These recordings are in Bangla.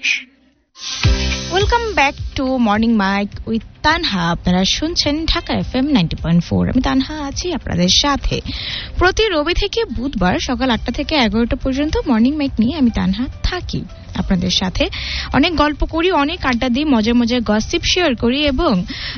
Welcome back to morning mic with Tanha. আপনারা শুনছেন ঢাকা FM 90.4। আমি তানহা আছি আপনাদের সাথে প্রতি রবি থেকে বুধবার সকাল 8টা থেকে 11টা পর্যন্ত মর্নিং মাইক নিয়ে আমি তানহা থাকি আপনাদের সাথে। অনেক গল্প করি, অনেক আড্ডা দিই, মজার মজার গসিপ শেয়ার করি এবং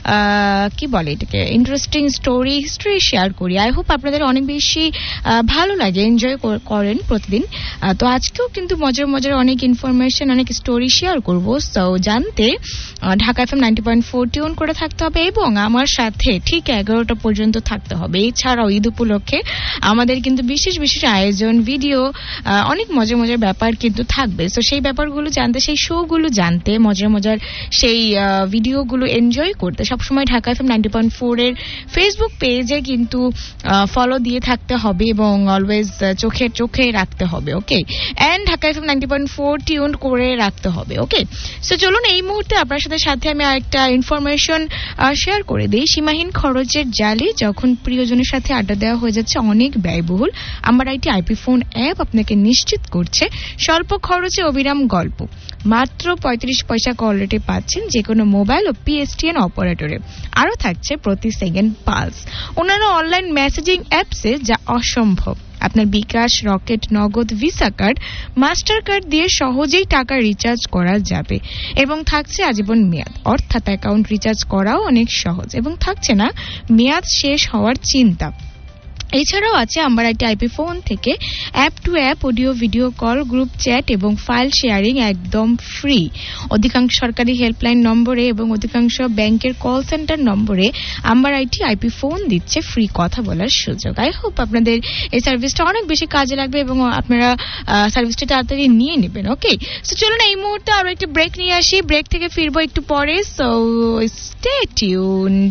কি বলে এটাকে ইন্টারেস্টিং স্টোরি হিস্ট্রি শেয়ার করি। আই হোপ আপনাদের অনেক বেশি ভালো লাগে, এনজয় করেন প্রতিদিন। তো আজকেও কিন্তু মজার মজার অনেক ইনফরমেশন, অনেক স্টোরি শেয়ার করবো। সো জানতে ঢাকা FM 90.4 টিউন করে থাকতে হবে এবং আমার সাথে ঠিক 11টা পর্যন্ত থাকতে হবে। এছাড়াও ঈদ উপলক্ষে আমাদের কিন্তু বিশেষ বিশেষ আয়োজন, ভিডিও, অনেক মজার মজার ব্যাপার কিন্তু থাকবে। তো সেই ব্যাপারগুলো জানতে, সেই শোগুলো জানতে, মজার মজার সেই ভিডিওগুলো এনজয় করতে সবসময় ঢাকা FM 90.4 এর ফেসবুক পেজে কিন্তু ফলো দিয়ে থাকতে হবে এবং অলওয়েজ চোখে রাখতে হবে। ওকে, এন্ড ঢাকা FM 90.4 টিউন করে রাখতে হবে। ওকে, সো চলুন এই মুহূর্তে আপনার সাথে আমি আরেকটা ইনফরমেশন শেয়ার করে দিই। সীমাহীন খরচের জালে যখন প্রিয়জনের সাথে আড্ডা দেওয়া হয়ে যাচ্ছে অনেক ব্যয়বহুল, আমার আইটি আইপি ফোন অ্যাপ আপনাকে নিশ্চিত করছে স্বল্প খরচে অবিরাম গল্প। মাত্র 35 পয়সা কল রেটে পাচ্ছেন যে কোনো মোবাইল ও PSTN অপারেটরে। আরও থাকছে প্রতি সেকেন্ড পালস। অন্যান্য অনলাইন মেসেজিং অ্যাপসে যা অসম্ভব। আপনার বিকাশ, রকেট, নগদ, ভিসা কার্ড, মাস্টার কার্ড দিয়ে সহজেই টাকা রিচার্জ করা যাবে এবং থাকছে আজীবন মেয়াদ, অর্থাৎ অ্যাকাউন্ট রিচার্জ করাও অনেক সহজ এবং থাকছে না মেয়াদ শেষ হওয়ার চিন্তা। এছাড়াও আছে আমার একটা আইপি ফোন থেকে app two app audio video call, group chat এবং ফাইল শেয়ারিং একদম ফ্রি। অধিকাংশ সরকারি হেল্পলাইন নম্বরে এবং অধিকাংশ ব্যাংকের কল সেন্টার নম্বরে আমার আইপি ফোন দিচ্ছে ফ্রি কথা বলার সুযোগ। আই হোপ আপনাদের এই সার্ভিসটা অনেক বেশি কাজে লাগবে এবং আপনারা সার্ভিসটা তাড়াতাড়ি নিয়ে নেবেন। ওকে, সো চলুন এই মুহূর্তে আরো একটা ব্রেক নিয়ে আসি, ব্রেক থেকে ফিরবো একটু পরে। So stay tuned.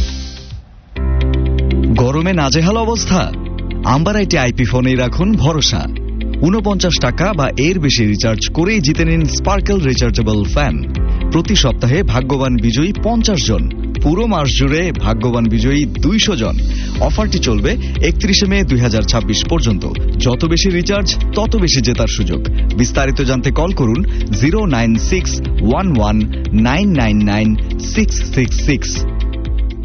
গরমে নাজেহাল অবস্থা? আম্বার আইপি ফোনেই রাখুন ভরসা। 49 টাকা বা এর বেশি রিচার্জ করেই জিতে নিন স্পার্কেল রিচার্জেবল ফ্যান। প্রতি সপ্তাহে ভাগ্যবান বিজয়ী 50 জন, পুরো মাস জুড়ে ভাগ্যবান বিজয়ী 200 জন। অফারটি চলবে 31 মে 2026 পর্যন্ত। যত বেশি রিচার্জ তত বেশি জেতার সুযোগ। বিস্তারিত জানতে কল করুন 09611999666